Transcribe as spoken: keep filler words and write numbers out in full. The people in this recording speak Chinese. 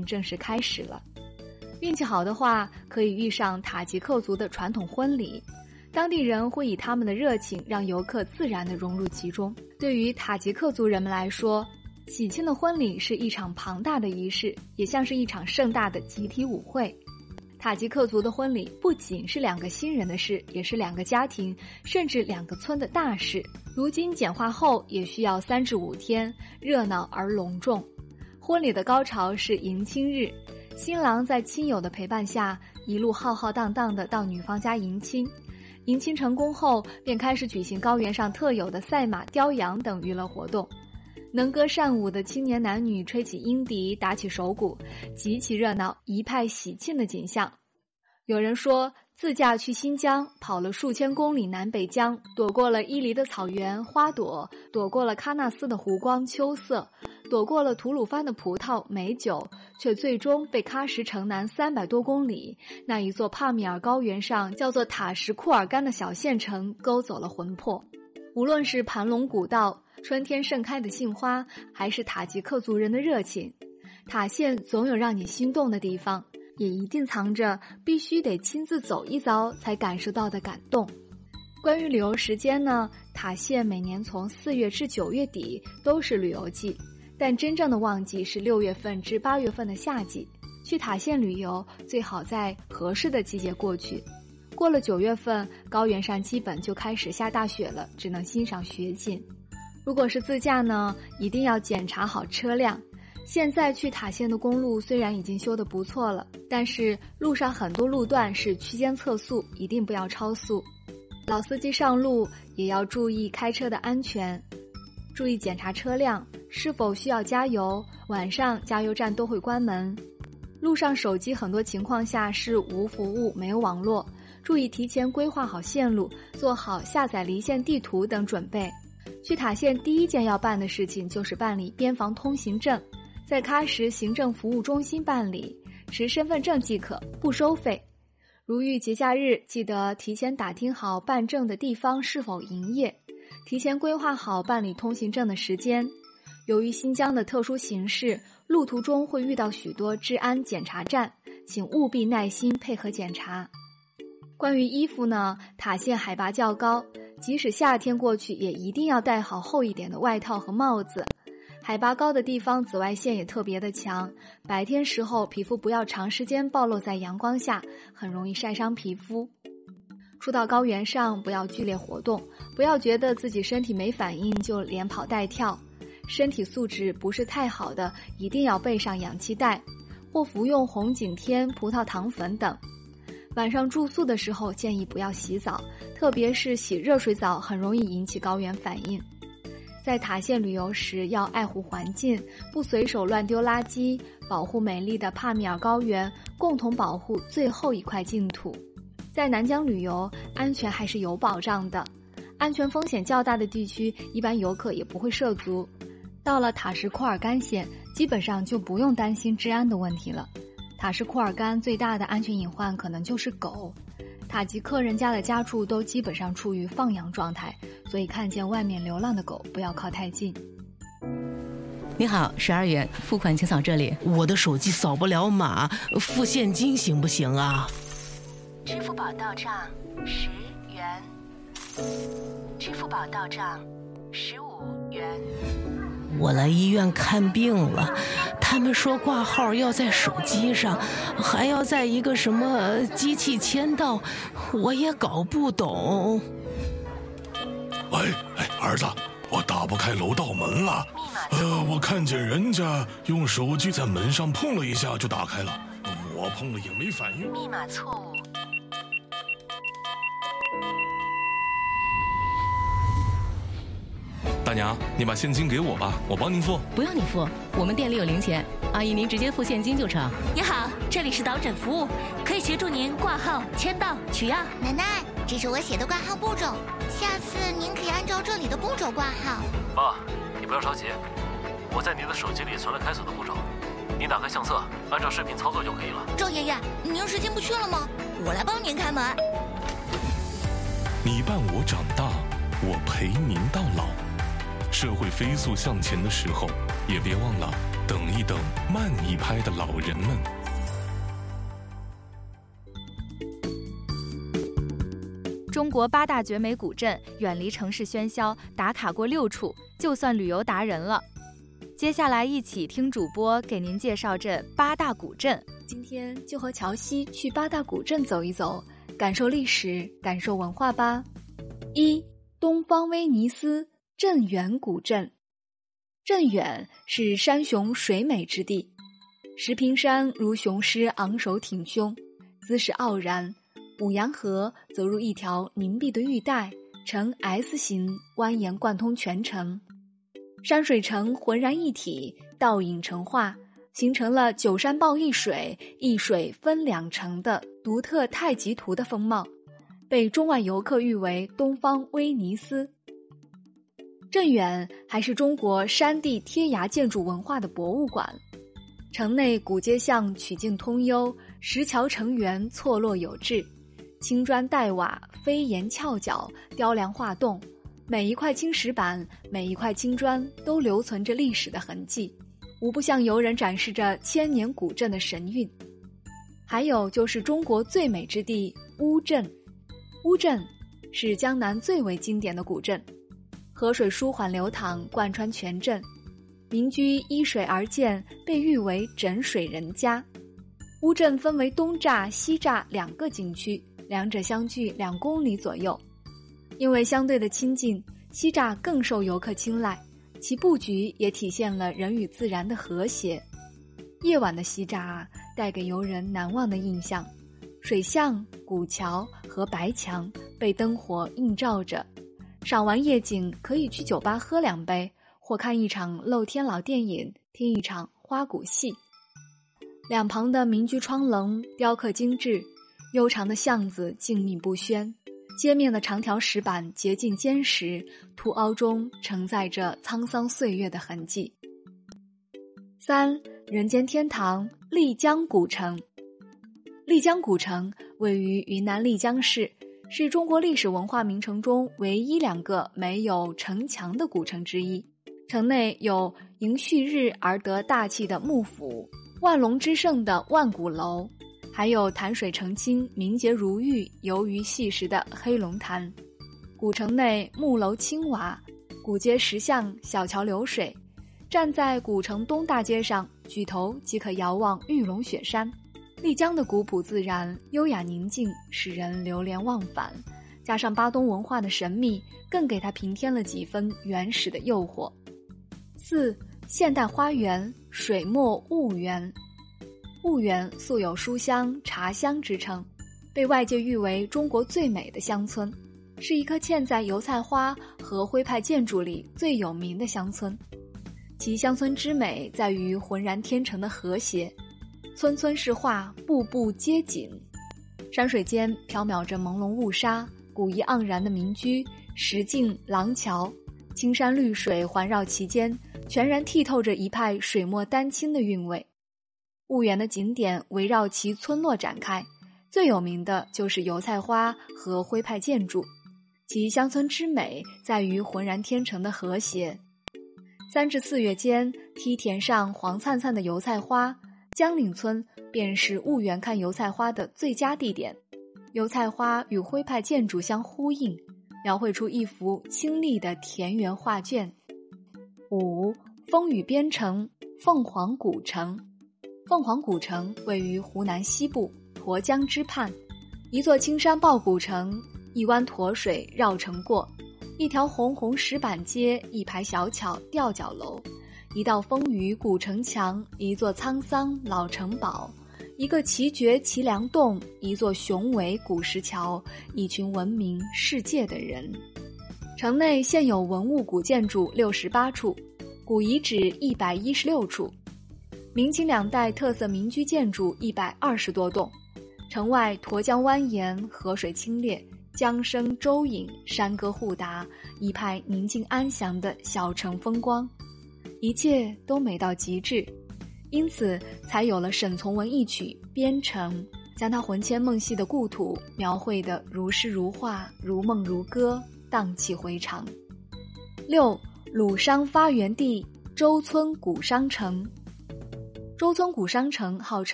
正式开始了。运气好的话，可以遇上塔吉克族的传统婚礼，当地人会以他们的热情让游客自然地融入其中。对于塔吉克族人们来说，喜庆的婚礼是一场庞大的仪式，也像是一场盛大的集体舞会。塔吉克族的婚礼不仅是两个新人的事，也是两个家庭甚至两个村的大事。如今简化后也需要三至五天，热闹而隆重。婚礼的高潮是迎亲日，新郎在亲友的陪伴下一路浩浩荡荡地到女方家迎亲。迎亲成功后，便开始举行高原上特有的赛马、雕羊等娱乐活动。能歌善舞的青年男女吹起鹰笛，打起手鼓，极其热闹，一派喜庆的景象。有人说，自驾去新疆，跑了数千公里南北疆，躲过了伊犁的草原花朵，躲过了喀纳斯的湖光秋色，躲过了吐鲁番的葡萄美酒，却最终被喀什城南三百多公里那一座帕米尔高原上叫做塔什库尔干的小县城勾走了魂魄。无论是盘龙古道、春天盛开的杏花，还是塔吉克族人的热情，塔县总有让你心动的地方，也一定藏着必须得亲自走一遭才感受到的感动。关于旅游时间呢，塔县每年从四月至九月底都是旅游季，但真正的旺季是六月份至八月份的夏季。去塔县旅游最好在合适的季节过去。过了九月份，高原上基本就开始下大雪了，只能欣赏雪景。如果是自驾呢，一定要检查好车辆。现在去塔县的公路虽然已经修得不错了，但是路上很多路段是区间测速，一定不要超速。老司机上路也要注意开车的安全，注意检查车辆是否需要加油，晚上加油站都会关门。路上手机很多情况下是无服务，没有网络，注意提前规划好线路，做好下载离线地图等准备。去塔县第一件要办的事情就是办理边防通行证，在喀什行政服务中心办理，持身份证即可，不收费。如遇节假日，记得提前打听好办证的地方是否营业，提前规划好办理通行证的时间。由于新疆的特殊形势，路途中会遇到许多治安检查站，请务必耐心配合检查。关于衣服呢，塔县海拔较高，即使夏天过去也一定要带好厚一点的外套和帽子。海拔高的地方紫外线也特别的强，白天时候皮肤不要长时间暴露在阳光下，很容易晒伤皮肤。初到高原上不要剧烈活动，不要觉得自己身体没反应就连跑带跳，身体素质不是太好的一定要备上氧气袋，或服用红景天、葡萄糖粉等。晚上住宿的时候建议不要洗澡，特别是洗热水澡很容易引起高原反应。在塔县旅游时要爱护环境，不随手乱丢垃圾，保护美丽的帕米尔高原，共同保护最后一块净土。在南疆旅游，安全还是有保障的，安全风险较大的地区一般游客也不会涉足。到了塔什库尔干县，基本上就不用担心治安的问题了。塔什库尔干最大的安全隐患可能就是狗，塔吉克人家的家畜都基本上处于放养状态，所以看见外面流浪的狗不要靠太近。 你好，十二元付款请扫这里。 我的手机扫不了码，付现金行不行啊？ 支付宝到账十元，支付宝到账十五元。 我来医院看病了，他们说挂号要在手机上，还要在一个什么机器签到，我也搞不懂。 喂，哎，儿子，我打不开楼道门了。呃，我看见人家用手机在门上碰了一下就打开了，我碰了也没反应。 密码错误。 大娘，你把现金给我吧，我帮您付。 不用你付，我们店里有零钱，阿姨您直接付现金就成。 你好，这里是导诊服务，可以协助您挂号、签到、取药。 奶奶，这是我写的挂号步骤，下次您可以按照这里的步骤挂号。 爸，你不要着急，我在您的手机里存了开锁的步骤，您打开相册，按照视频操作就可以了。 周爷爷，您时间不去了吗？我来帮您开门。 你伴我长大，我陪您到老。社会飞速向前的时候，也别忘了等一等，慢一拍的老人们。 中国八大绝美古镇，远离城市喧嚣，打卡过六处，就算旅游达人了。接下来一起听主播给您介绍这八大古镇。今天就和乔西去八大古镇走一走，感受历史，感受文化吧。一、东方威尼斯镇远古镇。镇远是山雄水美之地，石屏山如雄狮昂首挺胸，姿势傲然。五羊河则如一条凝碧的玉带，呈 S 形蜿蜒贯通全城。山水城浑然一体，倒影成画，形成了九山抱一水，一水分两城的独特太极图的风貌，被中外游客誉为东方威尼斯。镇远还是中国山地贴崖建筑文化的博物馆，城内古街巷曲径通幽，石桥城垣错落有致，青砖黛瓦，飞檐翘角，雕梁画栋，每一块青石板，每一块青砖都留存着历史的痕迹，无不向游人展示着千年古镇的神韵。还有就是中国最美之地乌镇。乌镇是江南最为经典的古镇，河水舒缓流淌，贯穿全镇，民居依水而建，被誉为枕水人家。乌镇分为东栅、西栅两个景区，两者相距两公里左右。因为相对的亲近，西栅更受游客青睐，其布局也体现了人与自然的和谐。夜晚的西栅啊，带给游人难忘的印象，水巷、古桥和白墙被灯火映照着。赏完夜景，可以去酒吧喝两杯，或看一场露天老电影，听一场花鼓戏。两旁的民居窗棱雕刻精致，悠长的巷子静谧不喧，街面的长条石板洁净坚实，凸凹中承载着沧桑岁月的痕迹。三、人间天堂丽江古城。丽江古城位于云南丽江市，是中国历史文化名城中唯一两个没有城墙的古城之一。城内有迎旭日而得大气的幕府，万龙之盛的万古楼，还有潭水澄清、明洁如玉、游鱼细时的黑龙潭。古城内木楼青瓦，古街石巷，小桥流水。站在古城东大街上，举头即可遥望玉龙雪山。丽江的古朴自然、优雅宁静，使人流连忘返。加上巴东文化的神秘，更给它平添了几分原始的诱惑。四、现代花园水墨婺源。婺源素有书香、茶香之称，被外界誉为中国最美的乡村，是一颗嵌在油菜花和徽派建筑里最有名的乡村。其乡村之美在于浑然天成的和谐，村村是画，步步皆景。山水间飘渺着朦胧雾纱，古意盎然的民居、石径、廊桥，青山绿水环绕其间，全然剔透着一派水墨丹青的韵味。婺源的景点围绕其村落展开，最有名的就是油菜花和徽派建筑，其乡村之美在于浑然天成的和谐。三至四月间，梯田上黄灿灿的油菜花，江岭村便是婺源看油菜花的最佳地点。油菜花与徽派建筑相呼应，描绘出一幅清丽的田园画卷。五、风雨边城凤凰古城。凤凰古城位于湖南西部沱江之畔，一座青山抱古城，一湾沱水绕城过，一条红红石板街，一排小巧吊脚楼，一道风雨古城墙，一座沧桑老城堡，一个奇绝奇梁洞，一座雄伟古石桥，一群闻名世界的人。城内现有文物古建筑六十八处，古遗址一百一十六处，明清两代特色民居建筑一百二十多栋。城外沱江蜿蜒，河水清冽，江声舟影，山歌互答，一派宁静安详的小城风光，一切都美到极致，因此才有了沈从文一曲《边城》，将他魂牵梦系的故土描绘得如诗如画，如梦如歌，荡气回肠。六、鲁商发源地周村古商城。 周村谷商城号称